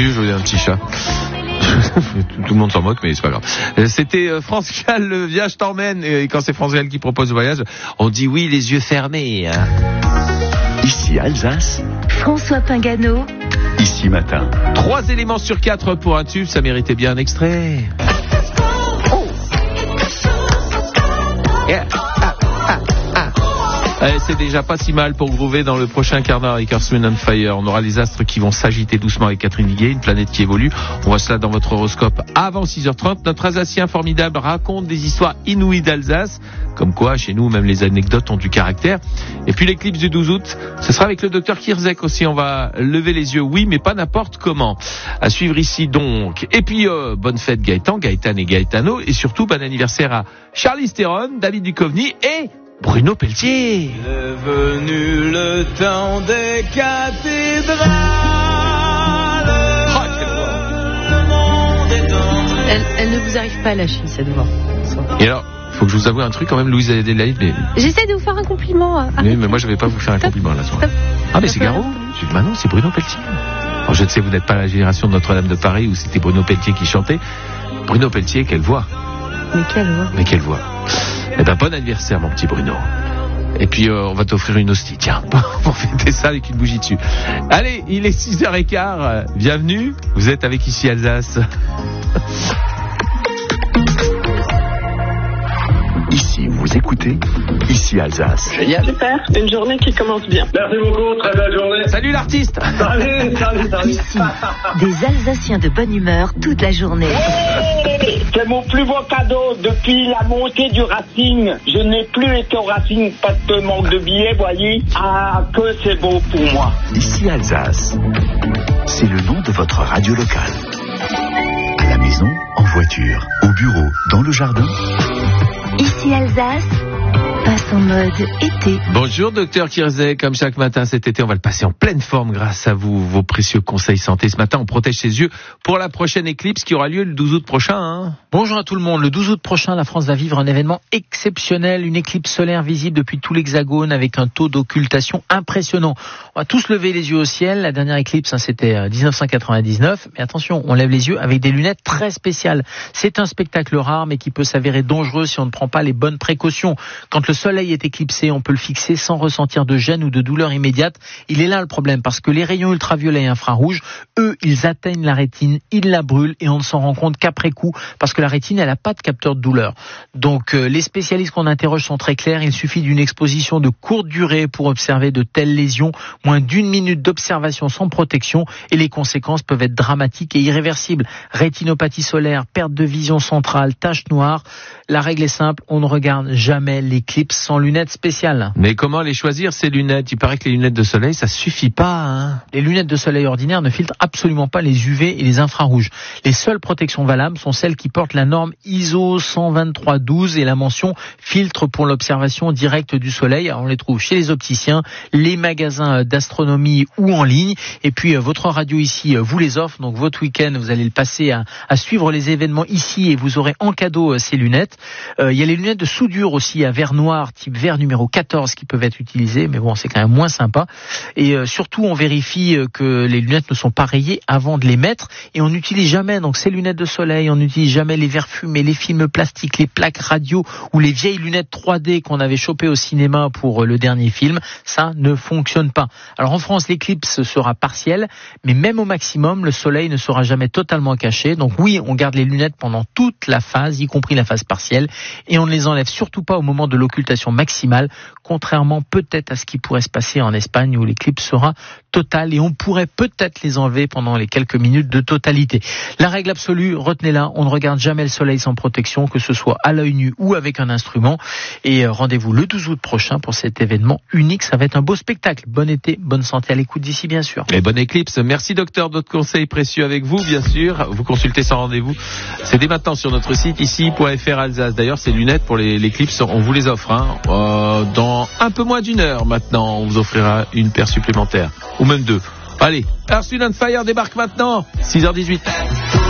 Oui, je voulais un petit chat. Tout le monde s'en moque, mais c'est pas grave. C'était France Gall, le Viage t'emmène. Et quand c'est France Gall qui propose le voyage, on dit oui les yeux fermés. Hein. Ici Alsace. François Pingano. Ici Matin. 3 éléments sur 4 pour un tube, ça méritait bien un extrait. Oh. Yeah. C'est déjà pas si mal pour groover dans le prochain quart d'heure avec Earth, Wind and Fire. On aura les astres qui vont s'agiter doucement avec Catherine Higuet, une planète qui évolue. On voit cela dans votre horoscope avant 6h30. Notre Alsacien formidable raconte des histoires inouïes d'Alsace. Comme quoi, chez nous, même les anecdotes ont du caractère. Et puis l'éclipse du 12 août, ce sera avec le docteur Kirzek aussi. On va lever les yeux, oui, mais pas n'importe comment. À suivre ici donc. Et puis, bonne fête Gaëtan et Gaëtano. Et surtout, bon anniversaire à Charlize Theron, David Duchovny et Bruno Pelletier. C'est venu le temps des cathédrales. Le monde est entré. Elle ne vous arrive pas à lâcher cette voix. Et alors, faut que je vous avoue un truc quand même, Louise Adélaïde. Mais... J'essaie de vous faire un compliment. Oui, mais moi je vais pas vous faire un compliment là. Ah mais c'est Garot. Bah non, c'est Bruno Pelletier. Alors, je ne sais, vous n'êtes pas la génération de Notre-Dame de Paris où c'était Bruno Pelletier qui chantait. Bruno Pelletier, quelle voix. Mais quelle voix. Eh ben, bon anniversaire, mon petit Bruno. Et puis, on va t'offrir une hostie, tiens, pour fêter ça avec une bougie dessus. Allez, il est 6h15. Bienvenue. Vous êtes avec Ici Alsace. Ici, vous écoutez Ici Alsace. Génial. Super, une journée qui commence bien. Merci beaucoup, très belle journée. Salut l'artiste. Salut. Ici, des Alsaciens de bonne humeur toute la journée. C'est mon plus beau cadeau depuis la montée du Racing. Je n'ai plus été au Racing parce que manque de billets, voyez. Ah, que c'est beau pour moi. Ici Alsace. C'est le nom de votre radio locale. À la maison, en voiture, au bureau, dans le jardin. Ici Alsace passe en mode été. Bonjour docteur Kirzek, comme chaque matin cet été, on va le passer en pleine forme grâce à vous, vos précieux conseils santé. Ce matin, on protège ses yeux pour la prochaine éclipse qui aura lieu le 12 août prochain. Hein. Bonjour à tout le monde. Le 12 août prochain, la France va vivre un événement exceptionnel, une éclipse solaire visible depuis tout l'Hexagone avec un taux d'occultation impressionnant. On va tous lever les yeux au ciel. La dernière éclipse, c'était 1999. Mais attention, on lève les yeux avec des lunettes très spéciales. C'est un spectacle rare, mais qui peut s'avérer dangereux si on ne prend pas les bonnes précautions. Quand le soleil est éclipsé, on peut le fixer sans ressentir de gêne ou de douleur immédiate. Il est là le problème, parce que les rayons ultraviolets et infrarouges, eux, ils atteignent la rétine, ils la brûlent et on ne s'en rend compte qu'après coup, parce que la rétine, elle n'a pas de capteur de douleur. Donc, les spécialistes qu'on interroge sont très clairs. Il suffit d'une exposition de courte durée pour observer de telles lésions. Moins d'1 minute d'observation sans protection et les conséquences peuvent être dramatiques et irréversibles. Rétinopathie solaire, perte de vision centrale, taches noires. La règle est simple, on ne regarde jamais l'éclipse sans lunettes spéciales. Mais comment les choisir, ces lunettes? Il paraît que les lunettes de soleil, ça suffit pas. Hein. Les lunettes de soleil ordinaires ne filtrent absolument pas les UV et les infrarouges. Les seules protections valables sont celles qui portent la norme ISO 12312 et la mention filtre pour l'observation directe du soleil. Alors, on les trouve chez les opticiens, les magasins d'astronomie ou en ligne. Et puis votre radio ici vous les offre. Donc votre week-end, vous allez le passer à suivre les événements ici et vous aurez en cadeau ces lunettes. Il y a les lunettes de soudure aussi à verre noir type verre numéro 14 qui peuvent être utilisées, mais bon, c'est quand même moins sympa. Et surtout, on vérifie que les lunettes ne sont pas rayées avant de les mettre et on n'utilise jamais donc ces lunettes de soleil, on n'utilise jamais les verres fumés, les films plastiques, les plaques radio ou les vieilles lunettes 3D qu'on avait chopées au cinéma pour le dernier film. Ça ne fonctionne pas. Alors en France, l'éclipse sera partielle, mais même au maximum, le soleil ne sera jamais totalement caché. Donc oui, on garde les lunettes pendant toute la phase, y compris la phase partielle, et on ne les enlève surtout pas au moment de l'occultation maximale, contrairement peut-être à ce qui pourrait se passer en Espagne où l'éclipse sera totale et on pourrait peut-être les enlever pendant les quelques minutes de totalité. La règle absolue, retenez-la, on ne regarde jamais le soleil sans protection, que ce soit à l'œil nu ou avec un instrument. Et rendez-vous le 12 août prochain pour cet événement unique. Ça va être un beau spectacle. Bon été, bonne santé à l'écoute d'ici, bien sûr. Et bonne éclipse. Merci docteur, d'autres conseils précieux avec vous, bien sûr. Vous consultez sans rendez-vous. C'est dès maintenant sur notre site ici.fr Alsace. D'ailleurs, ces lunettes pour l'éclipse, on vous les offre. Dans un peu moins d'une heure maintenant, on vous offrira une paire supplémentaire. Ou même deux. Allez, Earth, Wind and Fire débarque maintenant. 6h18.